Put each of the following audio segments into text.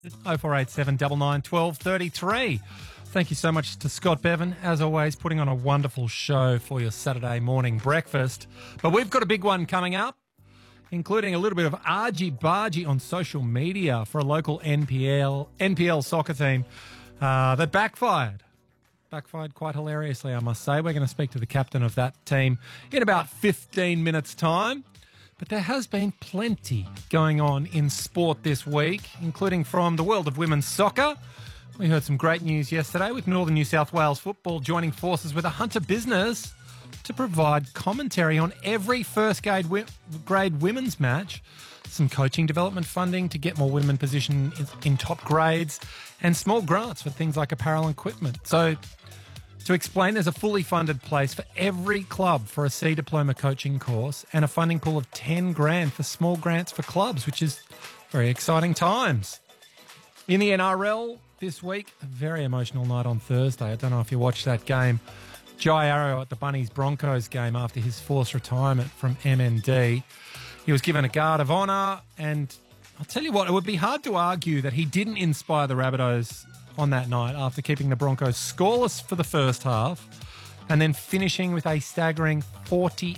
0487 99 12 33. Thank you so much to Scott Bevan, as always, putting on a wonderful show for your Saturday morning breakfast. But we've got a big one coming up, including a little bit of argy-bargy on social media for a local NPL soccer team that backfired. Backfired quite hilariously, I must say. We're going to speak to the captain of that team in about 15 minutes' time. But there has been plenty going on in sport this week, including from the world of women's soccer. We heard some great news yesterday with Northern New South Wales Football joining forces with a Hunter Business to provide commentary on every first-grade women's match, some coaching development funding to get more women positioned in top grades, and small grants for things like apparel and equipment. So to explain, there's a fully funded place for every club for a C diploma coaching course and a funding pool of 10 grand for small grants for clubs, which is very exciting times. In the NRL this week, a very emotional night on Thursday. I don't know if you watched that game. Jai Arrow at the Bunnies Broncos game after his forced retirement from MND. He was given a guard of honour, and I'll tell you what, it would be hard to argue that he didn't inspire the Rabbitohs on that night after keeping the Broncos scoreless for the first half and then finishing with a staggering 48-6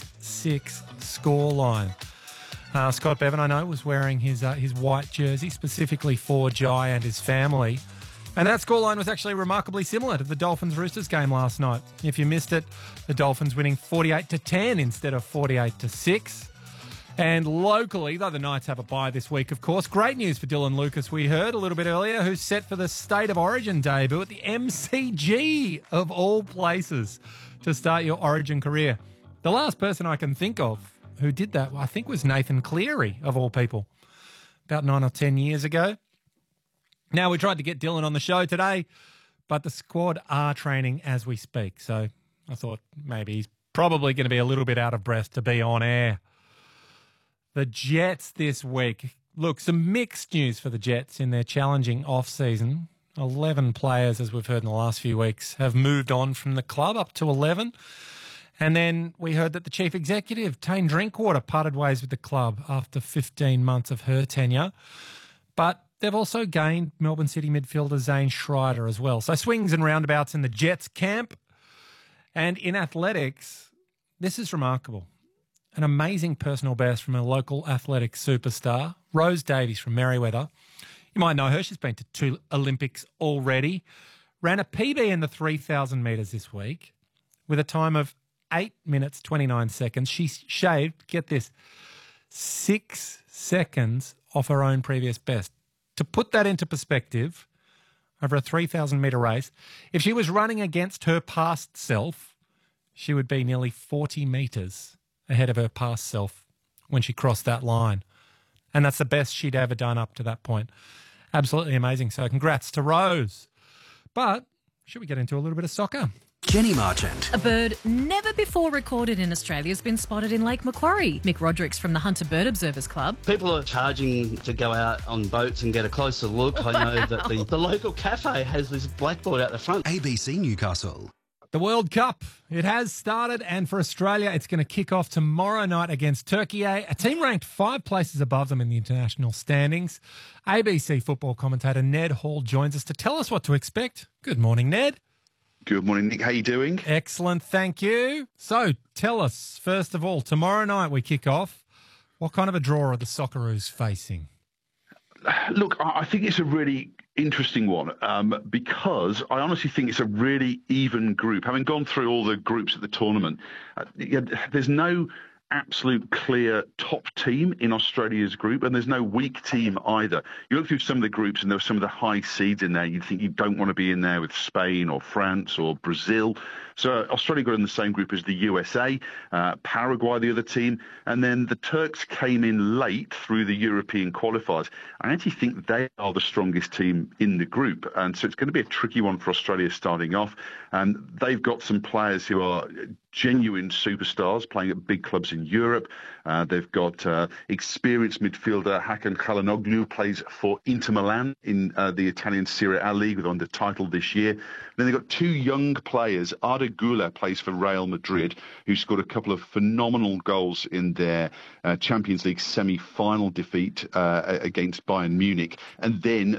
scoreline. Scott Bevan, I know, was wearing his white jersey specifically for Jai and his family. And that scoreline was actually remarkably similar to the Dolphins-Roosters game last night. If you missed it, the Dolphins winning 48-10 instead of 48-6. And locally, though the Knights have a bye this week, of course, great news for Dylan Lucas, we heard a little bit earlier, who's set for the State of Origin debut at the MCG, of all places, to start your Origin career. The last person I can think of who did that, I think, was Nathan Cleary, of all people, about 9 or 10 years ago. Now, we tried to get Dylan on the show today, but the squad are training as we speak, so I thought maybe he's probably going to be a little bit out of breath to be on air. The Jets this week. Look, some mixed news for the Jets in their challenging off-season. 11 players, as we've heard in the last few weeks, have moved on from the club, up to 11. And then we heard that the chief executive, Tane Drinkwater, parted ways with the club after 15 months of her tenure. But they've also gained Melbourne City midfielder Zane Schreider as well. So swings and roundabouts in the Jets camp. And in athletics, this is remarkable. An amazing personal best from a local athletic superstar, Rose Davies from Merewether. You might know her. She's been to 2 Olympics already. Ran a PB in the 3,000 metres this week with a time of 8 minutes, 29 seconds. She shaved, get this, 6 seconds off her own previous best. To put that into perspective, over a 3,000 metre race, if she was running against her past self, she would be nearly 40 metres ahead of her past self when she crossed that line. And that's the best she'd ever done up to that point. Absolutely amazing. So congrats to Rose. But should we get into a little bit of soccer? Jenny Marchant. A bird never before recorded in Australia has been spotted in Lake Macquarie. Mick Rodricks from the Hunter Bird Observers Club. People are charging to go out on boats and get a closer look. I know that the local cafe has this blackboard out the front. ABC Newcastle. The World Cup, it has started, and for Australia, it's going to kick off tomorrow night against Turkey, a team ranked 5 places above them in the international standings. ABC football commentator Ned Hall joins us to tell us what to expect. Good morning, Ned. Good morning, Nick. How you doing? Excellent, thank you. So, tell us, first of all, tomorrow night we kick off. What kind of a draw are the Socceroos facing? Look, I think it's a really interesting one because I honestly think it's a really even group. Having gone through all the groups at the tournament, there's no absolute clear top team in Australia's group, and there's no weak team either. You look through some of the groups and there were some of the high seeds in there. You'd think you don't want to be in there with Spain or France or Brazil. So Australia got in the same group as the USA, Paraguay, the other team, and then the Turks came in late through the European qualifiers. I actually think they are the strongest team in the group, and so it's going to be a tricky one for Australia starting off. And they've got some players who are genuine superstars playing at big clubs in in Europe. They've got experienced midfielder Hakan Çalhanoğlu, plays for Inter Milan in the Italian Serie A league, won the title this year. Then they've got two young players. Arda Güler plays for Real Madrid, who scored a couple of phenomenal goals in their Champions League semi-final defeat against Bayern Munich. And then